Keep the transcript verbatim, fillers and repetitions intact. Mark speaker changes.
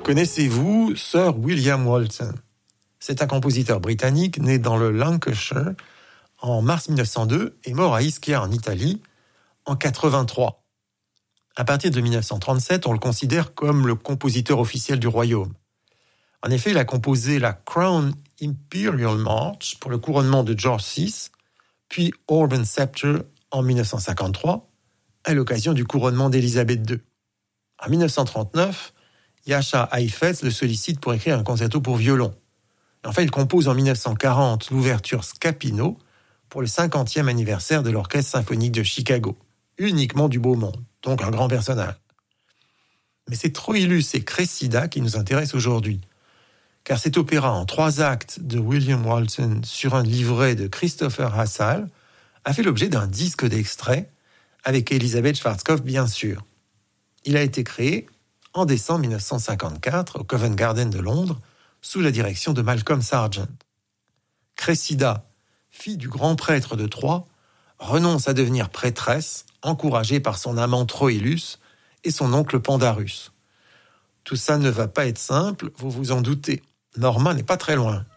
Speaker 1: Connaissez-vous Sir William Walton ? C'est un compositeur britannique né dans le Lancashire en mars mille neuf cent deux et mort à Ischia en Italie en quatre-vingt-trois. À partir de mille neuf cent trente-sept, on le considère comme le compositeur officiel du royaume. En effet, il a composé la Crown Imperial March pour le couronnement de George six, puis Orb and Sceptre en mille neuf cent cinquante-trois, à l'occasion du couronnement d'Élisabeth deux. En mille neuf cent trente-neuf, Jascha Heifetz le sollicite pour écrire un concerto pour violon. Et enfin, il compose en mille neuf cent quarante l'ouverture Scapino pour le cinquantième anniversaire de l'Orchestre symphonique de Chicago. Uniquement du beau monde, donc un grand personnage. Mais c'est Troilus et Cressida qui nous intéressent aujourd'hui, car cet opéra en trois actes de William Walton sur un livret de Christopher Hassall a fait l'objet d'un disque d'extrait avec Elisabeth Schwarzkopf bien sûr. Il a été créé en décembre mille neuf cent cinquante-quatre au Covent Garden de Londres sous la direction de Malcolm Sargent. Cressida, fille du grand prêtre de Troyes, renonce à devenir prêtresse, encouragée par son amant Troilus et son oncle Pandarus. Tout ça ne va pas être simple, vous vous en doutez. Norma n'est pas très loin.